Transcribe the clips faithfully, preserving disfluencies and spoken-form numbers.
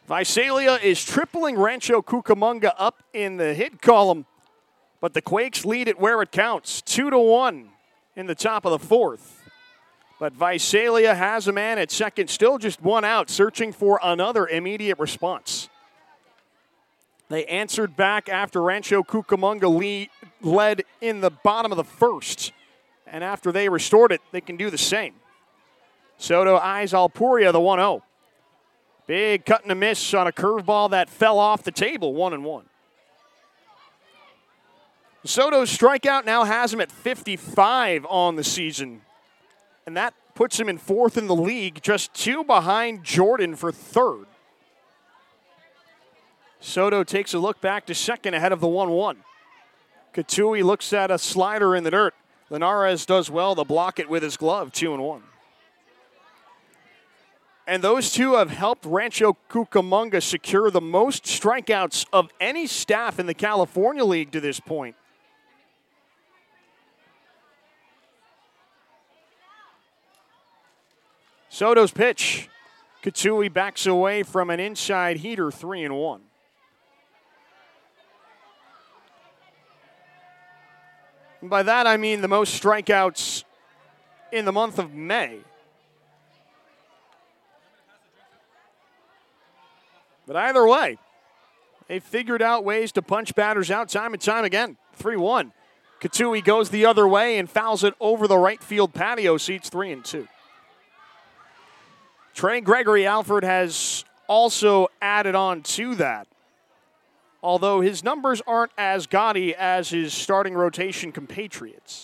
Visalia is tripling Rancho Cucamonga up in the hit column, but the Quakes lead it where it counts, two to one in the top of the fourth. But Visalia has a man at second, still just one out, searching for another immediate response. They answered back after Rancho Cucamonga lead, led in the bottom of the first. And after they restored it, they can do the same. Soto eyes Alpuria, the one oh. Big cut and a miss on a curveball that fell off the table, one and one. Soto's strikeout now has him at fifty-five on the season. And that puts him in fourth in the league, just two behind Jordan for third. Soto takes a look back to second ahead of the one one. Katui looks at a slider in the dirt. Linares does well to block it with his glove, two and one. And those two have helped Rancho Cucamonga secure the most strikeouts of any staff in the California League to this point. Soto's pitch. Katui backs away from an inside heater, three and one. And by that I mean the most strikeouts in the month of May. But either way, they figured out ways to punch batters out time and time again. three one. Katui goes the other way and fouls it over the right field patio seats, three and two. Trey Gregory Alford has also added on to that, although his numbers aren't as gaudy as his starting rotation compatriots.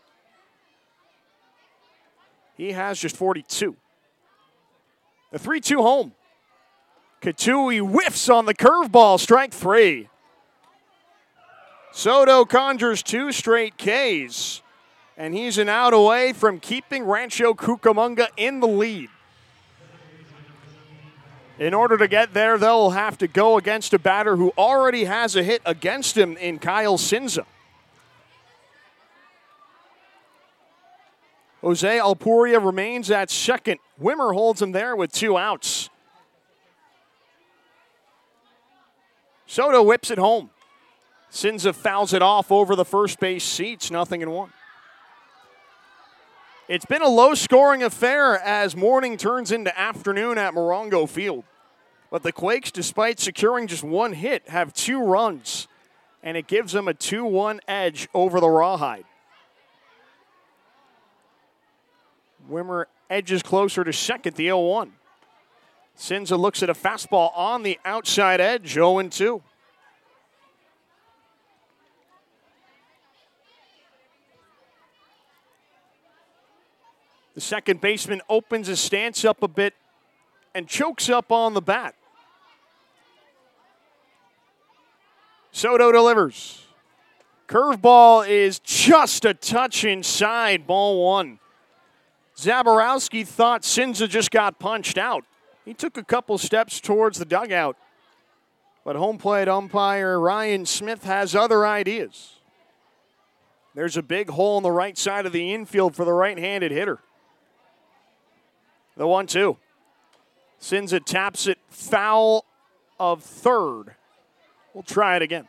He has just forty-two. The three two home. Katui whiffs on the curveball, strike three. Soto conjures two straight Ks, and he's an out away from keeping Rancho Cucamonga in the lead. In order to get there, they'll have to go against a batter who already has a hit against him in Kyle Cinza. Jose Alpuria remains at second. Wimmer holds him there with two outs. Soto whips it home. Cinza fouls it off over the first base seats, nothing in one. It's been a low-scoring affair as morning turns into afternoon at Morongo Field. But the Quakes, despite securing just one hit, have two runs, and it gives them a two one edge over the Rawhide. Wimmer edges closer to second, the oh one. Cinza looks at a fastball on the outside edge, oh and two. The second baseman opens his stance up a bit and chokes up on the bat. Soto delivers. Curveball is just a touch inside, ball one. Zaborowski thought Cinza just got punched out. He took a couple steps towards the dugout, but home plate umpire Ryan Smith has other ideas. There's a big hole on the right side of the infield for the right-handed hitter. The one two. Cinza taps it foul of third. We'll try it again.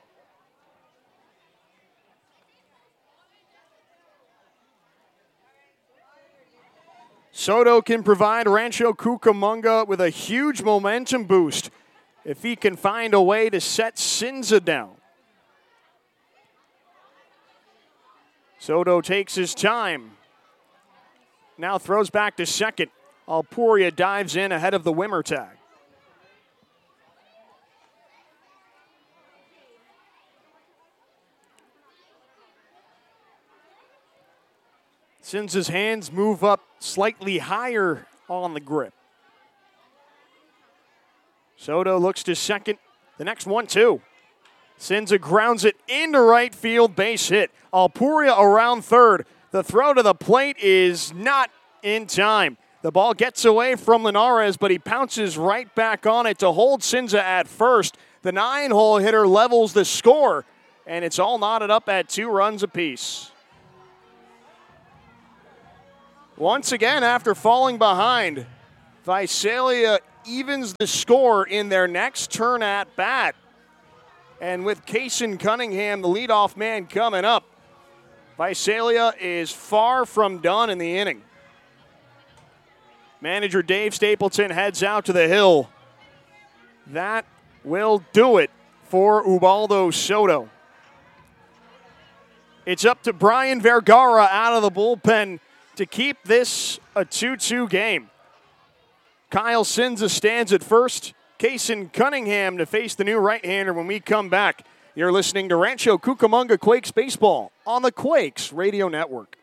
Soto can provide Rancho Cucamonga with a huge momentum boost if he can find a way to set Cinza down. Soto takes his time. Now throws back to second. Alpuria dives in ahead of the Wimmer tag. Cinza's hands move up slightly higher on the grip. Soto looks to second. The next one, two. Cinza grounds it into right field, base hit. Alpuria around third. The throw to the plate is not in time. The ball gets away from Linares, but he pounces right back on it to hold Cinza at first. The nine-hole hitter levels the score, and it's all knotted up at two runs apiece. Once again, after falling behind, Visalia evens the score in their next turn at bat. And with Kason Cunningham, the leadoff man, coming up, Visalia is far from done in the inning. Manager Dave Stapleton heads out to the hill. That will do it for Ubaldo Soto. It's up to Brian Vergara out of the bullpen to keep this a two two game. Kyle Sinza stands at first. Kason Cunningham to face the new right-hander when we come back. You're listening to Rancho Cucamonga Quakes Baseball on the Quakes Radio Network.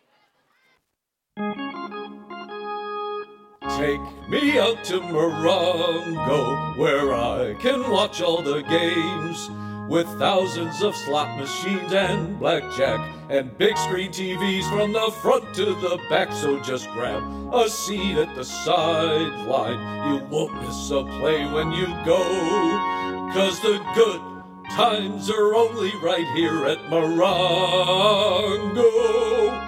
Take me out to Morongo, where I can watch all the games, with thousands of slot machines and blackjack and big screen T Vs from the front to the back. So just grab a seat at the sideline. You won't miss a play when you go, 'cause the good times are only right here at Morongo.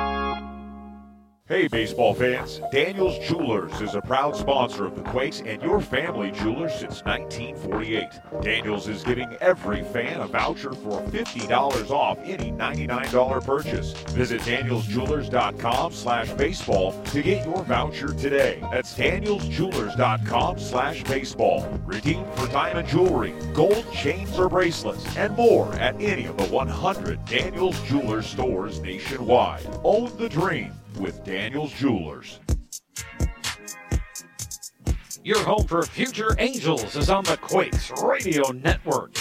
Hey baseball fans, Daniels Jewelers is a proud sponsor of the Quakes and your family jewelers since nineteen forty-eight. Daniels is giving every fan a voucher for fifty dollars off any ninety-nine dollars purchase. Visit danielsjewelers.com slash baseball to get your voucher today. That's danielsjewelers.com slash baseball. Redeem for diamond jewelry, gold chains or bracelets, and more at any of the one hundred Daniels Jewelers stores nationwide. Own the dream with Daniels Jewelers. Your home for future Angels is on the Quakes Radio Network.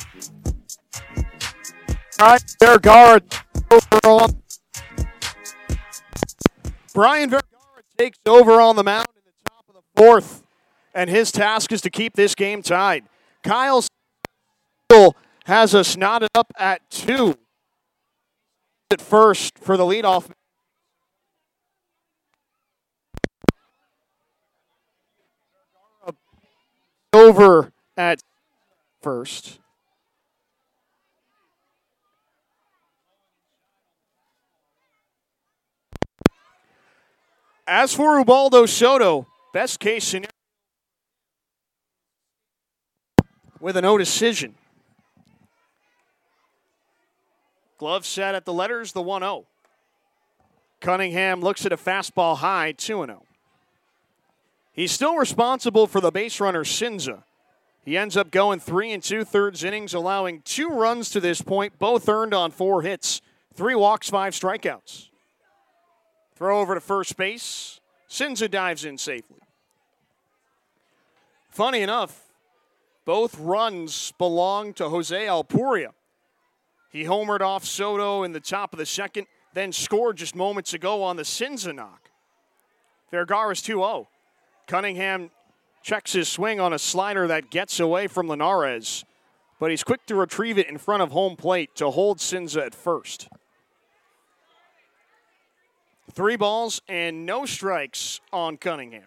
All right, Vergara over on. Brian Vergara takes over on the mound in the top of the fourth, and his task is to keep this game tied. Kyle still has us knotted up at two at first for the leadoff. Over at first. As for Ubaldo Soto, best case scenario with a no decision. Glove set at the letters, the one oh. Cunningham looks at a fastball high, two and oh. He's still responsible for the base runner, Sinza. He ends up going three and two-thirds innings, allowing two runs to this point, both earned on four hits, three walks, five strikeouts. Throw over to first base. Sinza dives in safely. Funny enough, both runs belong to Jose Alpuria. He homered off Soto in the top of the second, then scored just moments ago on the Sinza knock. Vergara's two oh. Cunningham checks his swing on a slider that gets away from Linares, but he's quick to retrieve it in front of home plate to hold Sinza at first. Three balls and no strikes on Cunningham.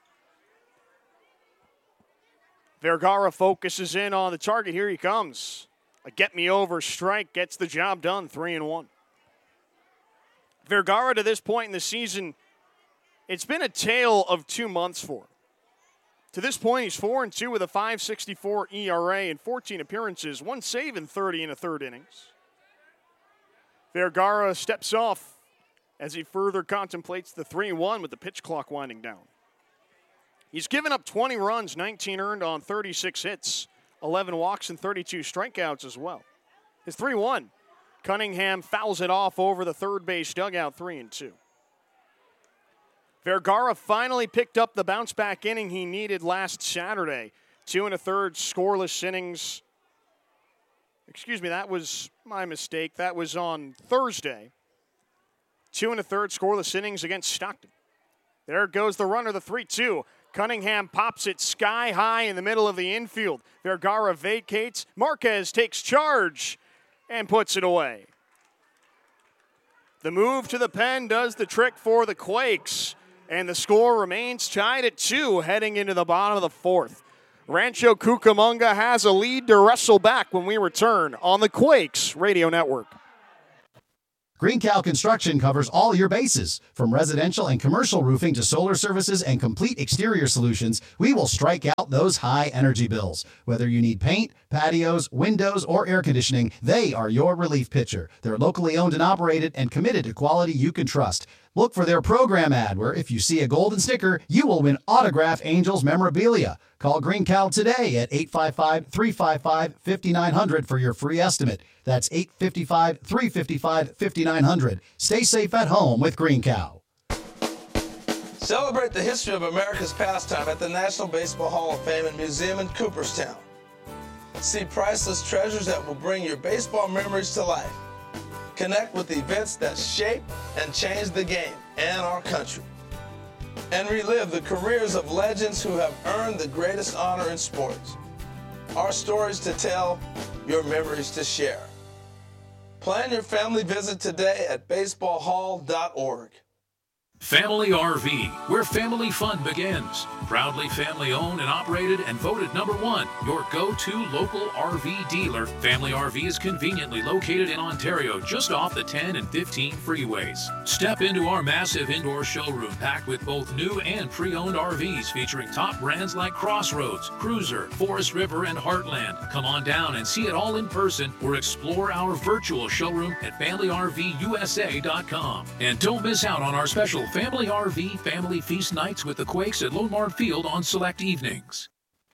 Vergara focuses in on the target. Here he comes. A get-me-over strike gets the job done, three and one. Vergara, to this point in the season, it's been a tale of two months for him. To this point, he's four and two with a five sixty-four E R A in fourteen appearances, one save in thirty and a third innings. Vergara steps off as he further contemplates the three one with the pitch clock winding down. He's given up twenty runs, nineteen earned on thirty-six hits, eleven walks and thirty-two strikeouts as well. His three one. Cunningham fouls it off over the third base dugout, three and two. Vergara finally picked up the bounce-back inning he needed last Saturday. Two and a third scoreless innings. Excuse me, that was my mistake. That was on Thursday. Two and a third scoreless innings against Stockton. There goes the runner, the three two. Cunningham pops it sky high in the middle of the infield. Vergara vacates. Marquez takes charge and puts it away. The move to the pen does the trick for the Quakes. And the score remains tied at two heading into the bottom of the fourth. Rancho Cucamonga has a lead to wrestle back when we return on the Quakes Radio Network. Green Cow Construction covers all your bases. From residential and commercial roofing to solar services and complete exterior solutions, we will strike out those high energy bills. Whether you need paint, patios, windows, or air conditioning, they are your relief pitcher. They're locally owned and operated and committed to quality you can trust. Look for their program ad where if you see a golden sticker, you will win Autograph Angels memorabilia. Call Green Cow today at eight five five, three five five, five nine zero zero for your free estimate. That's eight five five, three five five, five nine zero zero. Stay safe at home with Green Cow. Celebrate the history of America's pastime at the National Baseball Hall of Fame and Museum in Cooperstown. See priceless treasures that will bring your baseball memories to life. Connect with events that shape and change the game and our country. And relive the careers of legends who have earned the greatest honor in sports. Our stories to tell, your memories to share. Plan your family visit today at baseball hall dot org. Family R V, where family fun begins. Proudly family owned and operated and voted number one, your go-to local R V dealer. Family R V is conveniently located in Ontario, just off the ten and fifteen freeways. Step into our massive indoor showroom packed with both new and pre-owned R Vs featuring top brands like Crossroads, Cruiser, Forest River, and Heartland. Come on down and see it all in person or explore our virtual showroom at family R V U S A dot com. And don't miss out on our special Family R V Family Feast nights with the Quakes at Lombard Field on select evenings.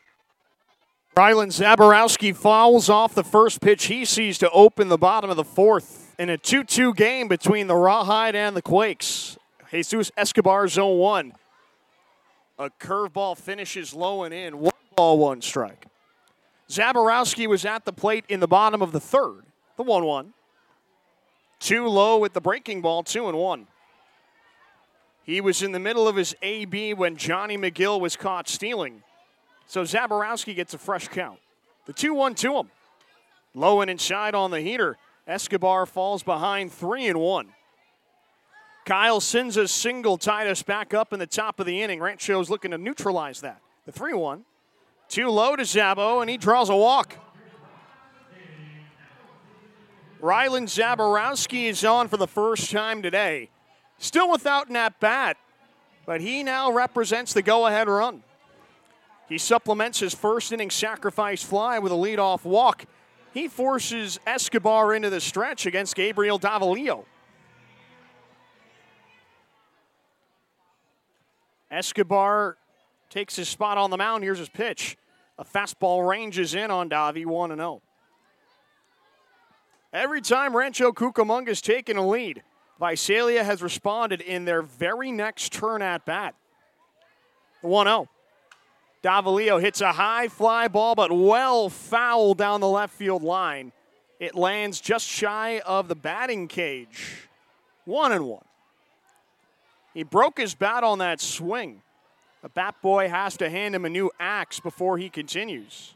Rylan Zaborowski fouls off the first pitch he sees to open the bottom of the fourth in a two two game between the Rawhide and the Quakes. Jesus Escobar zone one. A curveball finishes low and in. One ball, one strike. Zaborowski was at the plate in the bottom of the third. The one one. Two low with the breaking ball, two and one. He was in the middle of his A B when Johnny McGill was caught stealing. So Zaborowski gets a fresh count. The two one to him. Low and inside on the heater. Escobar falls behind three and one. Kyle Sinza's single tied us back up in the top of the inning. Rancho's looking to neutralize that. The three one. Too low to Zabo, and he draws a walk. Rylan Zaborowski is on for the first time today. Still without an at-bat, but he now represents the go-ahead run. He supplements his first inning sacrifice fly with a leadoff walk. He forces Escobar into the stretch against Gabriel Davalillo. Escobar takes his spot on the mound. Here's his pitch. A fastball ranges in on Davi, one and oh. Every time Rancho Cucamonga's taken a lead, Visalia has responded in their very next turn at bat. one oh. Davalillo hits a high fly ball, but well foul down the left field line. It lands just shy of the batting cage. One and one. He broke his bat on that swing. The bat boy has to hand him a new axe before he continues.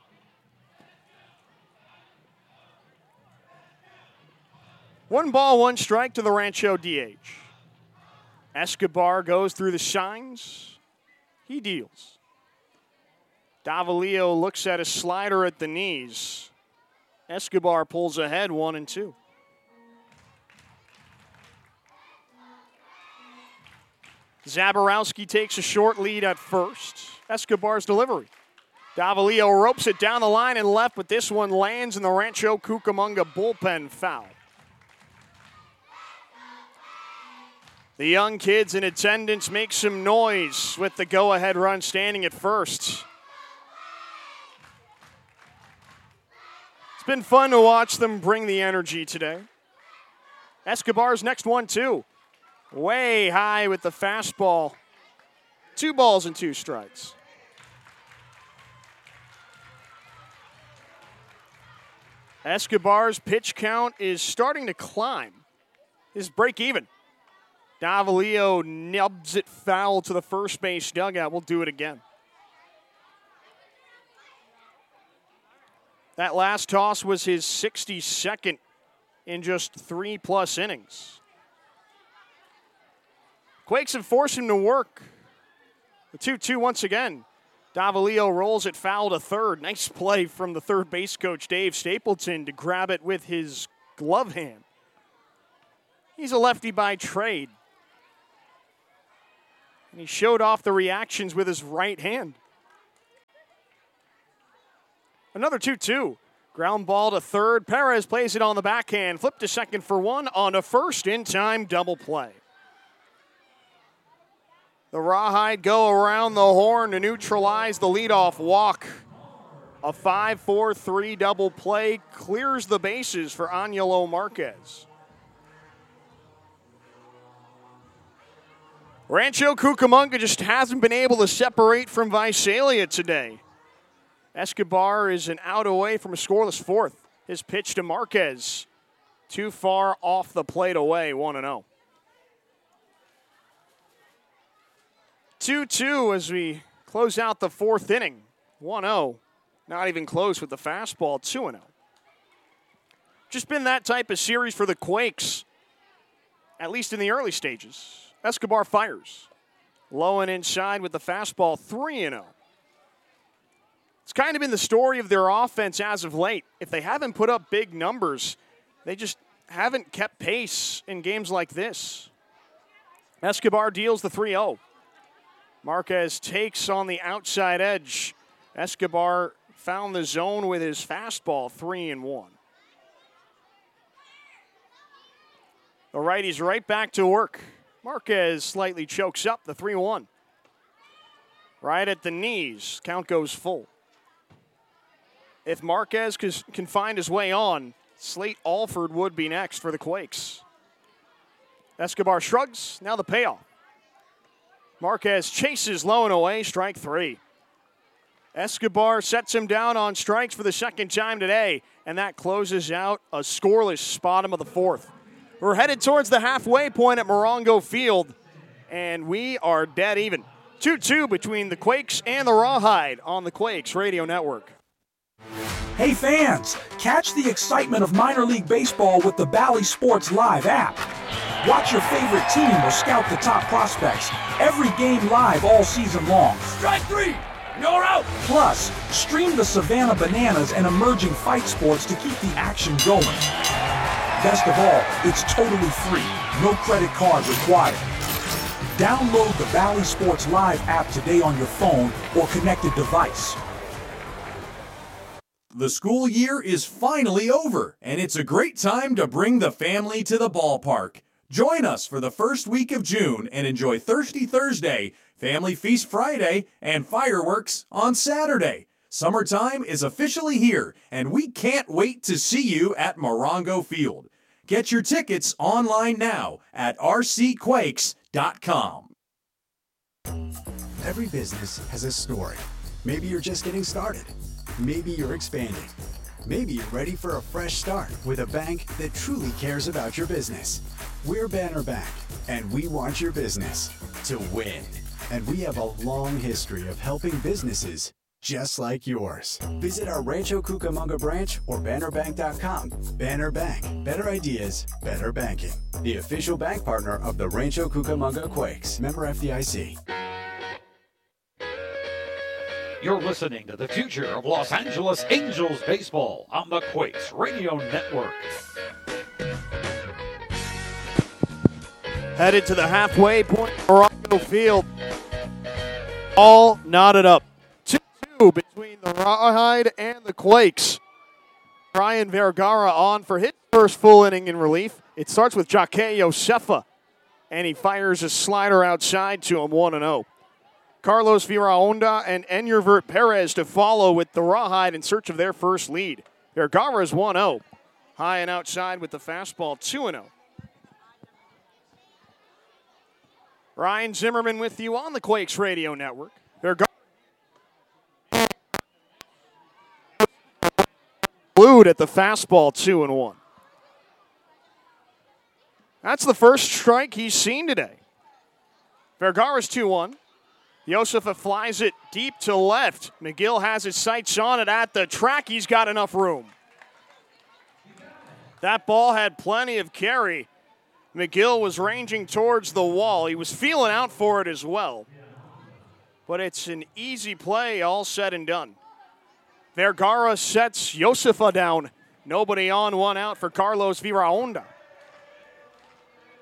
One ball, one strike to the Rancho D H. Escobar goes through the signs. He deals. Davalillo looks at a slider at the knees. Escobar pulls ahead, one and two. Zaborowski takes a short lead at first. Escobar's delivery. Davalillo ropes it down the line and left, but this one lands in the Rancho Cucamonga bullpen foul. The young kids in attendance make some noise with the go-ahead run standing at first. It's been fun to watch them bring the energy today. Escobar's next one, too. Way high with the fastball. Two balls and two strikes. Escobar's pitch count is starting to climb. His break even. Davalillo nubs it foul to the first base dugout. We'll do it again. That last toss was his sixty-second in just three-plus innings. Quakes have forced him to work. The two two once again. Davalillo rolls it foul to third. Nice play from the third base coach, Dave Stapleton, to grab it with his glove hand. He's a lefty by trade. And he showed off the reactions with his right hand. Another two two. Ground ball to third. Perez plays it on the backhand. Flip to second for one on a first in-time double play. The Rawhide go around the horn to neutralize the leadoff walk. A five four three double play clears the bases for Angelo Marquez. Rancho Cucamonga just hasn't been able to separate from Visalia today. Escobar is an out away from a scoreless fourth. His pitch to Marquez, too far off the plate away, one and oh. two two as we close out the fourth inning, one oh. Not even close with the fastball, two and oh. Just been that type of series for the Quakes, at least in the early stages. Escobar fires. Low and inside with the fastball, three and oh. It's kind of been the story of their offense as of late. If they haven't put up big numbers, they just haven't kept pace in games like this. Escobar deals the three oh. Marquez takes on the outside edge. Escobar found the zone with his fastball, three and one. The righty's right back to work. Marquez slightly chokes up the three one. Right at the knees, count goes full. If Marquez can find his way on, Slate Alford would be next for the Quakes. Escobar shrugs, now the payoff. Marquez chases low and away, strike three. Escobar sets him down on strikes for the second time today, and that closes out a scoreless bottom of the fourth. We're headed towards the halfway point at Morongo Field, and we are dead even. two two between the Quakes and the Rawhide on the Quakes Radio Network. Hey fans, catch the excitement of minor league baseball with the Bally Sports Live app. Watch your favorite team or scout the top prospects. Every game live all season long. Strike three! You're out! Plus, stream the Savannah Bananas and emerging fight sports to keep the action going. Best of all, it's totally free. No credit card required. Download the Bally Sports Live app today on your phone or connected device. The school year is finally over, and it's a great time to bring the family to the ballpark. Join us for the first week of June and enjoy Thirsty Thursday, Family Feast Friday, and fireworks on Saturday. Summertime is officially here, and we can't wait to see you at Morongo Field. Get your tickets online now at r c quakes dot com. Every business has a story. Maybe you're just getting started. Maybe you're expanding. Maybe you're ready for a fresh start with a bank that truly cares about your business. We're Banner Bank, and we want your business to win. And we have a long history of helping businesses just like yours. Visit our Rancho Cucamonga branch or banner bank dot com. Banner Bank. Better ideas, better banking. The official bank partner of the Rancho Cucamonga Quakes. Member F D I C. You're listening to the future of Los Angeles Angels baseball on the Quakes Radio Network. Headed to the halfway point of Morongo Field. All knotted up. two two between the Rawhide and the Quakes. Brian Vergara on for his first full inning in relief. It starts with Jake Josefa, and he fires a slider outside to him, one and oh. Carlos Viraonda and Enyervert Perez to follow with the Rawhide in search of their first lead. Vergara is one oh. High and outside with the fastball, two and oh. Ryan Zimmerman with you on the Quakes Radio Network. Vergara glued at the fastball, two and one. That's the first strike he's seen today. Vergara's two one. Josefa flies it deep to left. McGill has his sights on it at the track. He's got enough room. That ball had plenty of carry. McGill was ranging towards the wall. He was feeling out for it as well. But it's an easy play, all said and done. Vergara sets Josefa down. Nobody on, one out for Carlos Viraonda.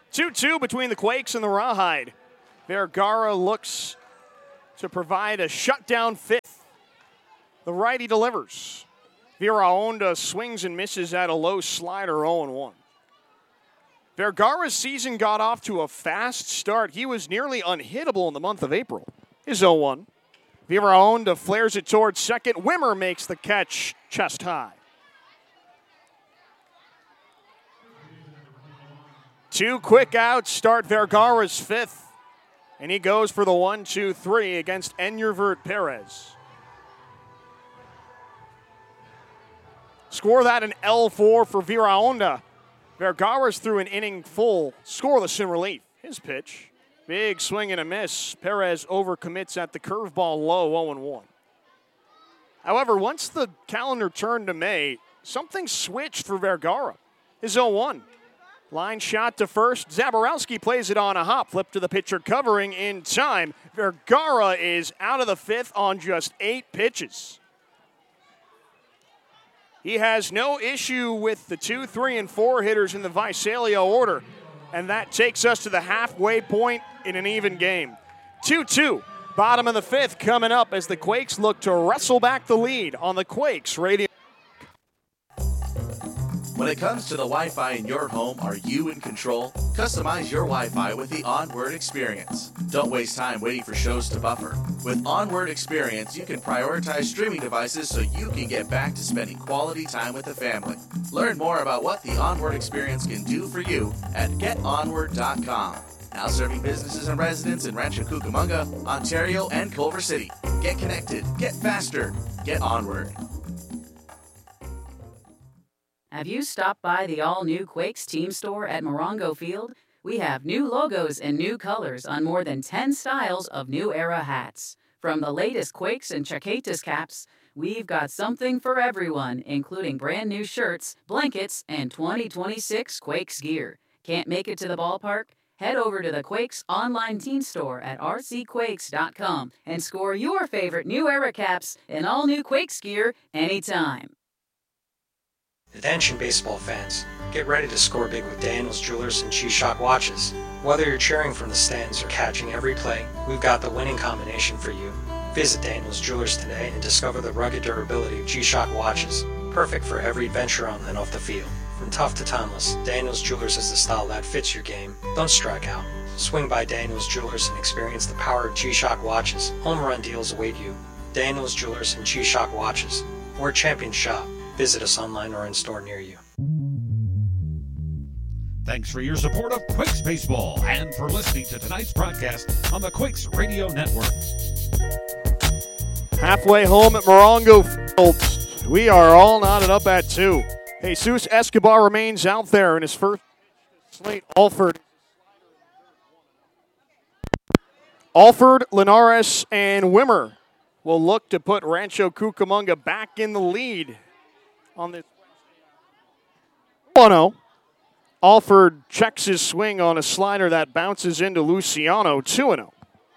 two two between the Quakes and the Rawhide. Vergara looks to provide a shutdown fifth. The righty delivers. Viraonda swings and misses at a low slider, oh and one. Vergara's season got off to a fast start. He was nearly unhittable in the month of April. His oh one. Viraonda flares it towards second. Wimmer makes the catch chest high. Two quick outs start Vergara's fifth. And he goes for the one two three against Enyervert Perez. Score that an L four for Viraonda. Vergara's through an inning full, scoreless in relief. His pitch. Big swing and a miss. Perez overcommits at the curveball low, oh and one. However, once the calendar turned to May, something switched for Vergara. His oh one. Line shot to first. Zaborowski plays it on a hop. Flip to the pitcher covering in time. Vergara is out of the fifth on just eight pitches. He has no issue with the two, three, and four hitters in the Visalia order. And that takes us to the halfway point in an even game. two two, bottom of the fifth coming up as the Quakes look to wrestle back the lead on the Quakes Radio. When it comes to the Wi-Fi in your home, are you in control? Customize your Wi-Fi with the Onward Experience. Don't waste time waiting for shows to buffer. With Onward Experience, you can prioritize streaming devices so you can get back to spending quality time with the family. Learn more about what the Onward Experience can do for you at get onward dot com. Now serving businesses and residents in Rancho Cucamonga, Ontario, and Culver City. Get connected, get faster, get Onward. Have you stopped by the all-new Quakes team store at Morongo Field? We have new logos and new colors on more than ten styles of new era hats. From the latest Quakes and Chaquetas caps, we've got something for everyone, including brand new shirts, blankets, and twenty twenty-six Quakes gear. Can't make it to the ballpark? Head over to the Quakes online teen store at r c quakes dot com and score your favorite new era caps and all new Quakes gear anytime. Attention baseball fans, get ready to score big with Daniels Jewelers and G-Shock watches. Whether you're cheering from the stands or catching every play, we've got the winning combination for you. Visit Daniels Jewelers today and discover the rugged durability of G-Shock watches, perfect for every adventure on and off the field. From tough to timeless, Daniels Jewelers is the style that fits your game. Don't strike out. Swing by Daniels Jewelers and experience the power of G-Shock watches. Home run deals await you. Daniels Jewelers and G-Shock watches. We're a champion shop. Visit us online or in store near you. Thanks for your support of Quakes Baseball and for listening to tonight's broadcast on the Quakes Radio Network. Halfway home at Morongo Field, we are all knotted up at two. Jesus Escobar remains out there in his first slate. Alford. Alford, Linares, and Wimmer will look to put Rancho Cucamonga back in the lead on this one oh. Alford checks his swing on a slider that bounces into Luciano, two and oh.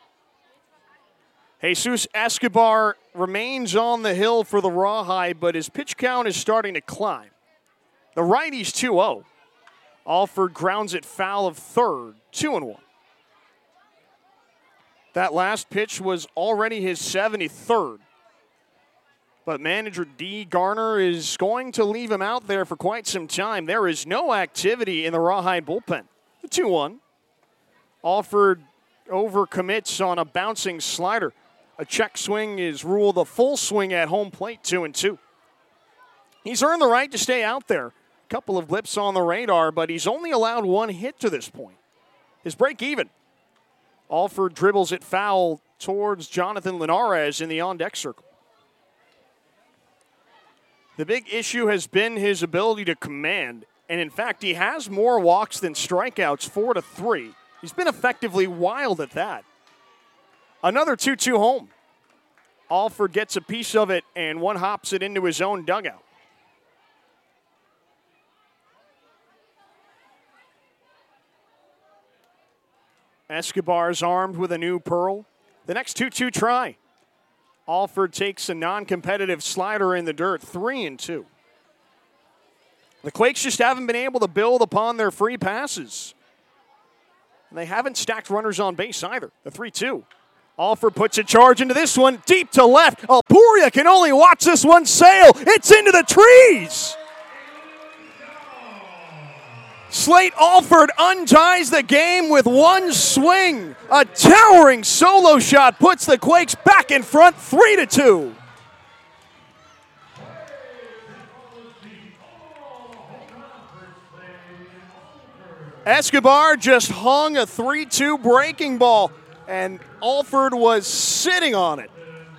Jesus Escobar remains on the hill for the Rawhide, but his pitch count is starting to climb. The righty's two oh. Alford grounds it foul of third, two and one. That last pitch was already his seventy-third. But manager Dee Garner is going to leave him out there for quite some time. There is no activity in the Rawhide bullpen. The two one. Alford overcommits on a bouncing slider. A check swing is ruled a full swing at home plate, two and two. He's earned the right to stay out there. A couple of blips on the radar, but he's only allowed one hit to this point. His break even. Alford dribbles it foul towards Jonathan Linares in the on-deck circle. The big issue has been his ability to command, and in fact, he has more walks than strikeouts, four to three. He's been effectively wild at that. Another two two home. Alford gets a piece of it, and one hops it into his own dugout. Escobar's armed with a new pearl. The next two two try. Alford takes a non-competitive slider in the dirt, three and two. The Quakes just haven't been able to build upon their free passes. And they haven't stacked runners on base either. The three two. Alford puts a charge into this one, deep to left. Alpuria can only watch this one sail. It's into the trees. Slate Alford unties the game with one swing. A towering solo shot puts the Quakes back in front, three to two. Escobar just hung a three two breaking ball, and Alford was sitting on it.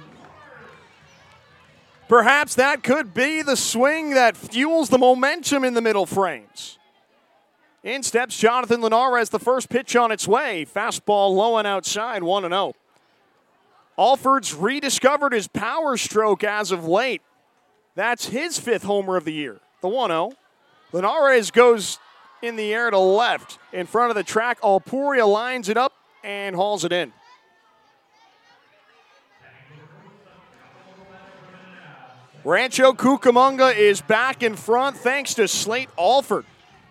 Perhaps that could be the swing that fuels the momentum in the middle frames. In steps Jonathan Linares, the first pitch on its way. Fastball low and outside, one and oh. Alford's rediscovered his power stroke as of late. That's his fifth homer of the year, the one oh. Linares goes in the air to left. In front of the track, Alpuria lines it up and hauls it in. Rancho Cucamonga is back in front thanks to Slate Alford.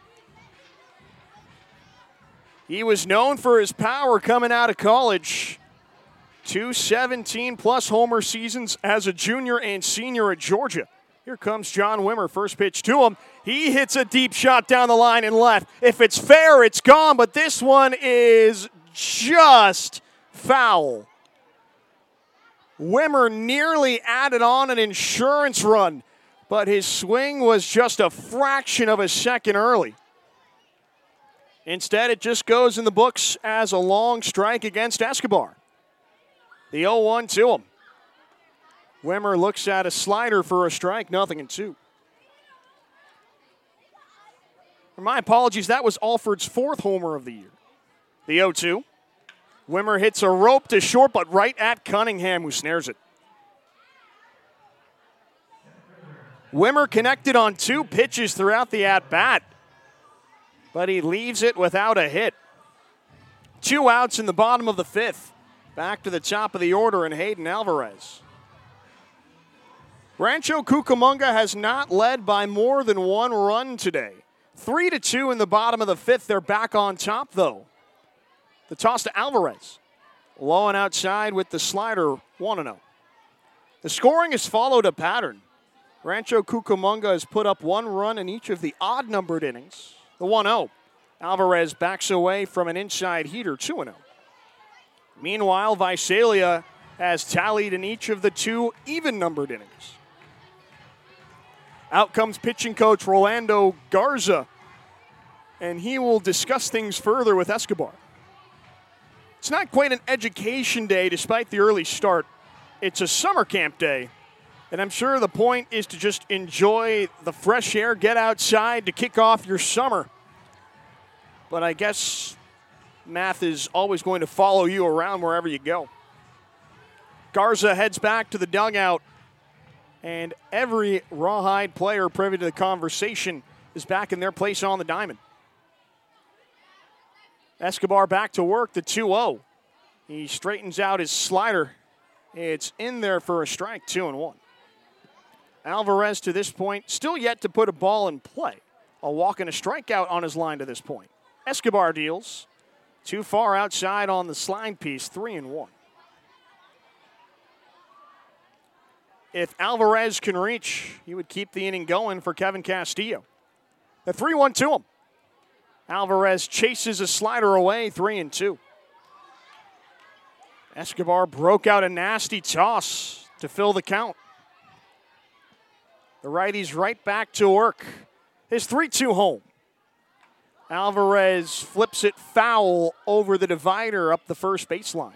He was known for his power coming out of college. Two seventeen-plus homer seasons as a junior and senior at Georgia. Here comes John Wimmer, first pitch to him. He hits a deep shot down the line and left. If it's fair, it's gone, but this one is just foul. Wimmer nearly added on an insurance run, but his swing was just a fraction of a second early. Instead, it just goes in the books as a long strike against Escobar. The oh one to him. Wimmer looks at a slider for a strike, nothing in two. My apologies, that was Alford's fourth homer of the year. The oh two. Wimmer hits a rope to short, but right at Cunningham, who snares it. Wimmer connected on two pitches throughout the at-bat, but he leaves it without a hit. Two outs in the bottom of the fifth. Back to the top of the order in Hayden Alvarez. Rancho Cucamonga has not led by more than one run today. Three to two in the bottom of the fifth. They're back on top, though. The toss to Alvarez. Low and outside with the slider, one and oh. The scoring has followed a pattern. Rancho Cucamonga has put up one run in each of the odd-numbered innings. The one oh. Alvarez backs away from an inside heater, two and oh. Meanwhile, Visalia has tallied in each of the two even-numbered innings. Out comes pitching coach Rolando Garza, and he will discuss things further with Escobar. It's not quite an education day despite the early start. It's a summer camp day, and I'm sure the point is to just enjoy the fresh air, get outside to kick off your summer. But I guess math is always going to follow you around wherever you go. Garza heads back to the dugout, and every Rawhide player privy to the conversation is back in their place on the diamond. Escobar back to work, the two oh. He straightens out his slider. It's in there for a strike, two and one. Alvarez to this point, still yet to put a ball in play. A walk and a strikeout on his line to this point. Escobar deals. Too far outside on the slide piece, three and one. If Alvarez can reach, he would keep the inning going for Kevin Castillo. The three one to him. Alvarez chases a slider away, three and two. Escobar broke out a nasty toss to fill the count. The righty's right back to work. His three two home. Alvarez flips it foul over the divider up the first baseline.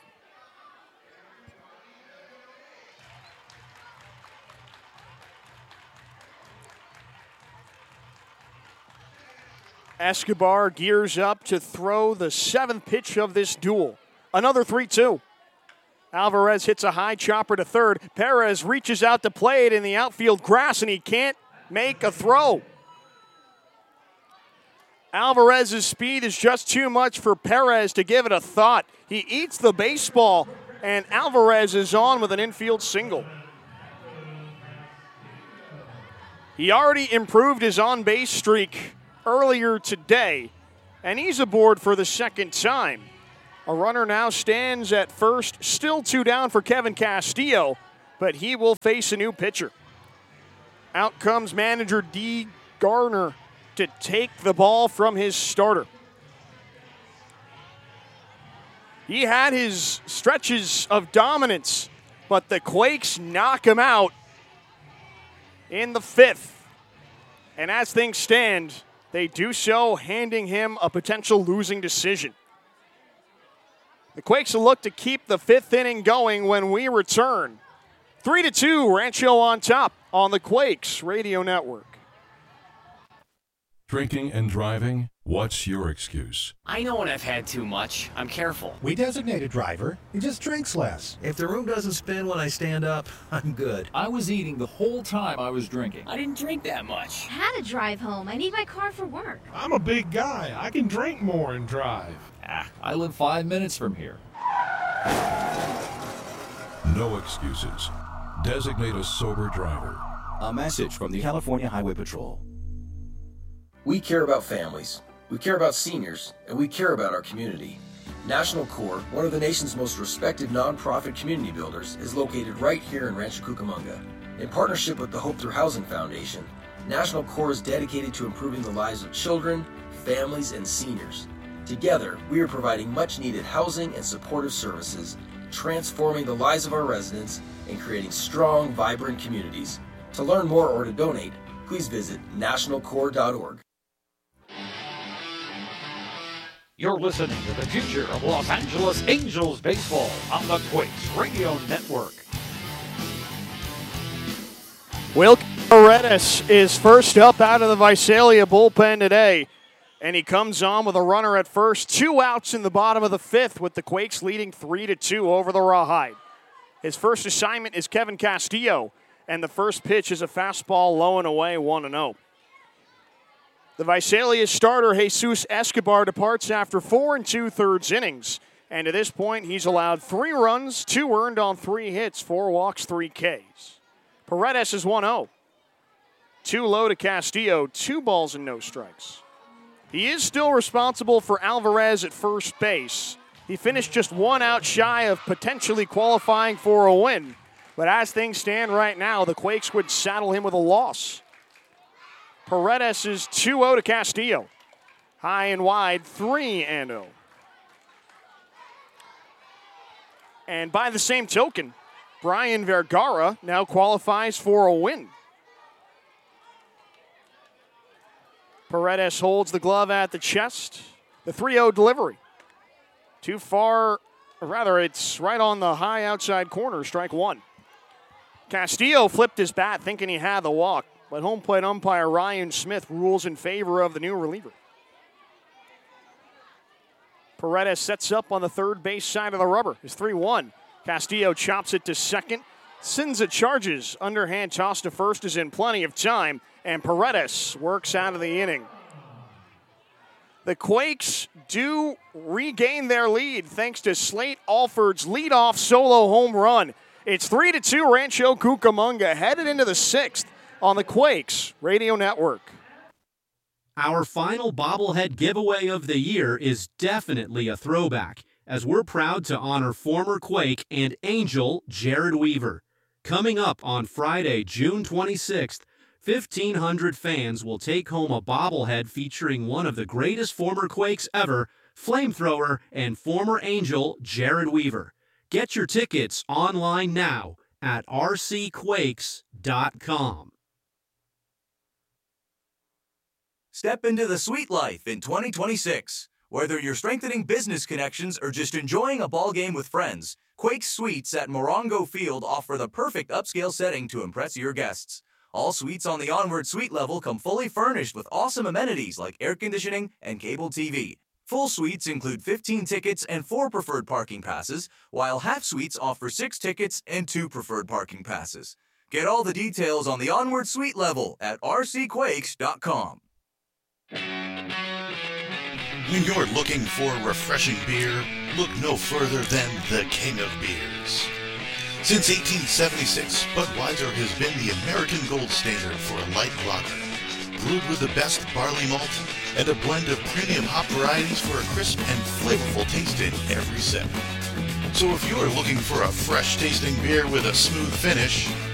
Escobar gears up to throw the seventh pitch of this duel. Another three two. Alvarez hits a high chopper to third. Perez reaches out to play it in the outfield grass, and he can't make a throw. Alvarez's speed is just too much for Perez to give it a thought. He eats the baseball, and Alvarez is on with an infield single. He already improved his on-base streak earlier today, and he's aboard for the second time. A runner now stands at first, still two down for Kevin Castillo, but he will face a new pitcher. Out comes manager Dee Garner to take the ball from his starter. He had his stretches of dominance, but the Quakes knock him out in the fifth. And as things stand, they do so, handing him a potential losing decision. The Quakes will look to keep the fifth inning going when we return. Three to two, Rancho on top on the Quakes Radio Network. Drinking and driving? What's your excuse? I know when I've had too much. I'm careful. We designate a driver. He just drinks less. If the room doesn't spin when I stand up, I'm good. I was eating the whole time I was drinking. I didn't drink that much. I had to drive home. I need my car for work. I'm a big guy. I can drink more and drive. Ah, I live five minutes from here. No excuses. Designate a sober driver. A message from the California Highway Patrol. We care about families, we care about seniors, and we care about our community. National Corps, one of the nation's most respected nonprofit community builders, is located right here in Rancho Cucamonga. In partnership with the Hope Through Housing Foundation, National Corps is dedicated to improving the lives of children, families, and seniors. Together, we are providing much-needed housing and supportive services, transforming the lives of our residents, and creating strong, vibrant communities. To learn more or to donate, please visit national corps dot org. You're listening to the future of Los Angeles Angels baseball on the Quakes Radio Network. Will Paredes is first up out of the Visalia bullpen today, and he comes on with a runner at first. Two outs in the bottom of the fifth with the Quakes leading three to two over the Rawhide. His first assignment is Kevin Castillo, and the first pitch is a fastball low and away, one and oh. The Visalia starter, Jesus Escobar, departs after four and two-thirds innings. And to this point, he's allowed three runs, two earned on three hits, four walks, three Ks. Paredes is one oh. Two low to Castillo, two balls and no strikes. He is still responsible for Alvarez at first base. He finished just one out shy of potentially qualifying for a win. But as things stand right now, the Quakes would saddle him with a loss. Paredes is two oh to Castillo. High and wide, three and oh. And by the same token, Brian Vergara now qualifies for a win. Paredes holds the glove at the chest. The three oh delivery. Too far, or rather, it's right on the high outside corner, strike one. Castillo flipped his bat thinking he had the walk, but home plate umpire Ryan Smith rules in favor of the new reliever. Paredes sets up on the third base side of the rubber. It's three one. Castillo chops it to second. Sinza charges. Underhand toss to first is in plenty of time, and Paredes works out of the inning. The Quakes do regain their lead thanks to Slate Alford's leadoff solo home run. It's three to two Rancho Cucamonga headed into the sixth on the Quakes Radio Network. Our final bobblehead giveaway of the year is definitely a throwback, as we're proud to honor former Quake and Angel Jared Weaver. Coming up on Friday, June twenty-sixth, fifteen hundred fans will take home a bobblehead featuring one of the greatest former Quakes ever, Flamethrower and former Angel Jared Weaver. Get your tickets online now at r c quakes dot com. Step into the sweet life in twenty twenty-six. Whether you're strengthening business connections or just enjoying a ball game with friends, Quake's Suites at Morongo Field offer the perfect upscale setting to impress your guests. All suites on the Onward Suite level come fully furnished with awesome amenities like air conditioning and cable T V. Full suites include fifteen tickets and four preferred parking passes, while half suites offer six tickets and two preferred parking passes. Get all the details on the Onward Suite level at r c quakes dot com. When you're looking for refreshing beer, look no further than the King of Beers. Since eighteen seventy-six, Budweiser has been the American gold standard for a light lager. Brewed with the best barley malt, and a blend of premium hop varieties for a crisp and flavorful taste in every sip. So if you're looking for a fresh tasting beer with a smooth finish,